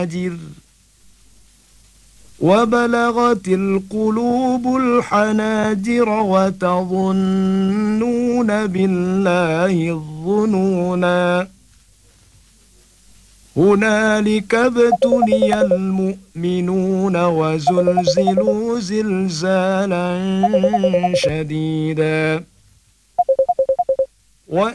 وبلغت القلوب الحناجر وتظنون بالله الظنونا هنالك ابتلي المؤمنون وزلزلوا زلزالا شديدا